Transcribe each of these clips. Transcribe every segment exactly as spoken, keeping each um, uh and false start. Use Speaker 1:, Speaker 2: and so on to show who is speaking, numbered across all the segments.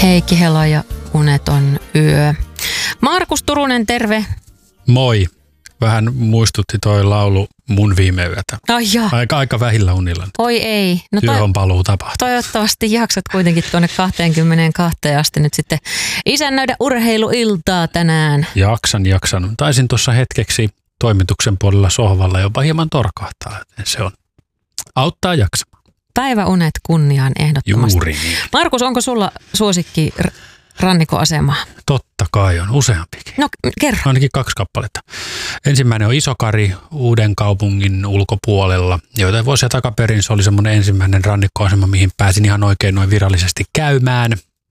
Speaker 1: Heikki Hela ja Uneton yö. Markus Turunen, terve.
Speaker 2: Moi. Vähän muistutti toi laulu mun viime yötä.
Speaker 1: Ai jaa.
Speaker 2: Aika, aika vähillä unilla.
Speaker 1: Oi ei.
Speaker 2: No työhön paluu tapahtuu.
Speaker 1: Toivottavasti jaksat kuitenkin tuonne kaksikymmentäkaksi asti nyt sitten isännöidä urheiluiltaa tänään.
Speaker 2: Jaksan, jaksan. Taisin tuossa hetkeksi toimituksen puolella sohvalla jopa hieman torkahtaa. Se on. Auttaa jaksamaan.
Speaker 1: Päiväunet kunniaan ehdottomasti.
Speaker 2: Juuri niin.
Speaker 1: Markus, onko sulla suosikki r- rannikkoasemaa?
Speaker 2: Totta kai on useampikin.
Speaker 1: No kerro.
Speaker 2: Ainakin kaksi kappaletta. Ensimmäinen on Isokari Uudenkaupungin ulkopuolella. Joita vuosia takaperin se oli semmoinen ensimmäinen rannikkoasema, mihin pääsin ihan oikein noin virallisesti käymään.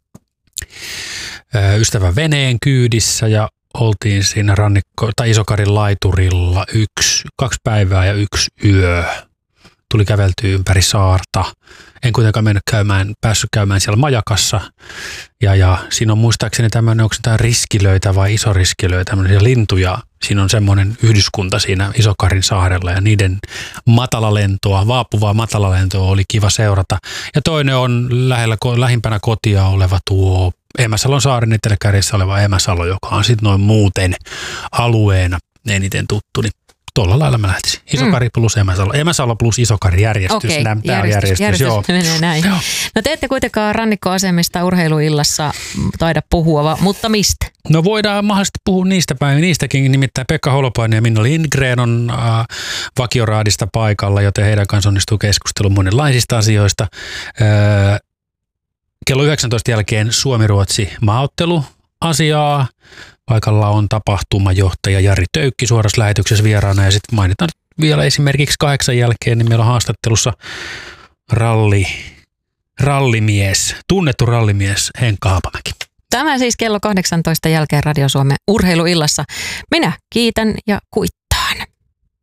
Speaker 2: Ystävän veneen kyydissä ja oltiin siinä rannikko, tai Isokarin laiturilla yksi, kaksi päivää ja yksi yö. Tuli käveltyä ympäri saarta. En kuitenkaan mennyt käymään, päässyt käymään siellä majakassa. Ja, ja siinä on muistaakseni tämmöinen, onko tämä riskilöitä vai isoriskilöitä, tämmöisiä lintuja. Siinä on semmoinen yhdyskunta siinä Isokarin saarella ja niiden matalalentoa, vaapuvaa matalalentoa oli kiva seurata. Ja toinen on lähellä, lähimpänä kotia oleva tuo Emäsalon saaren eteläkärjessä oleva Emäsalo, joka on sitten noin muuten alueena eniten tuttu. Niin tuolla lailla mä lähtisin. Isokari plus Emäsalo. Emäsalo plus Isokari järjestys.
Speaker 1: Okei,
Speaker 2: Tämä
Speaker 1: järjestys,
Speaker 2: on järjestys.
Speaker 1: järjestys
Speaker 2: Joo.
Speaker 1: menee näin.
Speaker 2: Joo.
Speaker 1: No te ette kuitenkaan rannikkoasemista urheiluillassa taida puhua, mutta mistä?
Speaker 2: No voidaan mahdollisesti puhua niistä päin, niistäkin, nimittäin Pekka Holopainen ja Minna Lindgren on äh, vakioraadista paikalla, joten heidän kanssa onnistuu keskustelu monenlaisista asioista. Äh, kello yhdeksäntoista jälkeen Suomi-Ruotsi maaottelu asiaa. Paikalla on tapahtumajohtaja Jari Töykki suorassa lähetyksessä vieraana ja sitten mainitaan vielä esimerkiksi kahdeksan jälkeen, niin meillä on haastattelussa ralli, rallimies, tunnettu rallimies Henkka Haapamäki.
Speaker 1: Tämä siis kello kahdeksantoista jälkeen Radio Suomen urheiluillassa. Minä kiitän ja kuittaan.